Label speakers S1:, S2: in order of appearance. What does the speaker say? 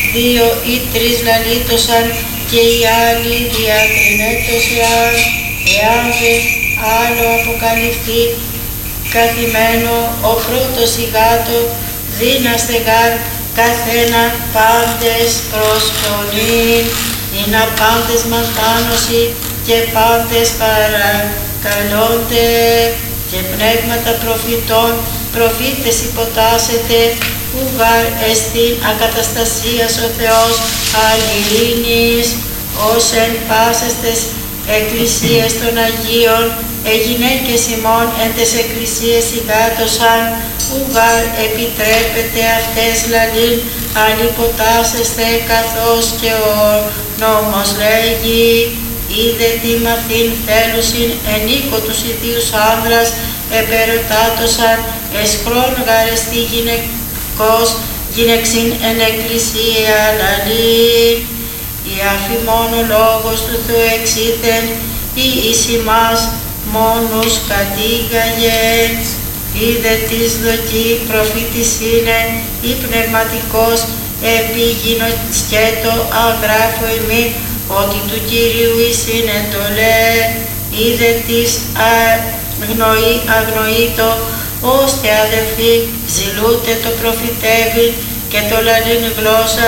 S1: δύο ή τρεις λαλήτωσαν και οι άλλοι διακρινέτωσαν, εάν δε άλλο αποκαλυφθεί καθημένο ο πρώτος ηγάτο, δύναστε γάρ καθένα πάντες προσφωνήν, ή να πάντες μαθάνωση και πάντες παρακαλώνται, και πνεύματα προφητών προφήτες υποτάσσεται, που γάρ εστίν ακαταστασίας ο Θεός αλληλήνης, ως εν πάσες εκκλησίες των Αγίων, εγινέκες ημών εν τες εκκλησίες ηγάτωσαν, που γάρ επιτρέπεται αυτές λαλήν αλληποτάσσεστε, καθώς και ο νόμος λέγει, είδε τι μαθήν θέλουσιν εν οίκο τους ιδίους άνδρας, επερωτάτωσαν ες χρόνο γαρεστή γυναικός, γυναιξήν εν εκκλησία λαλήν, η αφημόν ο λόγος του Θεού εξήθεν, ή εις ημάς μόνους κατήγαγεν, είδε της δοκή προφήτης είναι, ή πνευματικός επίγεινο σκέτο αγράφω ημί, ότι του Κυρίου εις είναι εντολέ, είδε της αγνοήτω, ώστε αδελφοί ζηλούτε το προφητεύει και το λαλήν γλώσσα